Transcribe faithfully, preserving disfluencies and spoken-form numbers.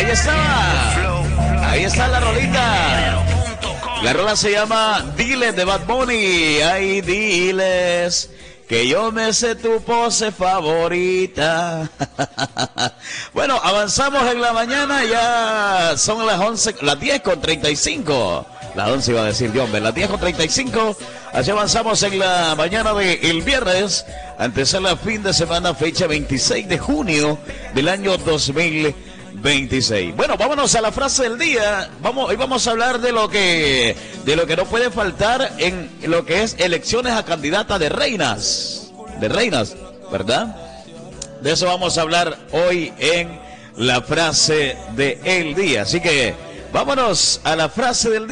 ahí está. Ahí está la rolita. La rola se llama Diles de Bad Bunny. Ay, diles que yo me sé tu pose favorita. Bueno, avanzamos en la mañana. Ya son las once, las diez con treinta y cinco. Las once iba a decir yo, hombre, las diez con treinta y cinco. Así avanzamos en la mañana del viernes. Antes de la fin de semana, fecha veintiséis de junio del año dos mil veintiséis. Bueno, vámonos a la frase del día. Vamos, hoy vamos a hablar de lo que de lo que no puede faltar en lo que es elecciones a candidata de reinas. De reinas, ¿verdad? De eso vamos a hablar hoy en la frase del día. Así que vámonos a la frase del día.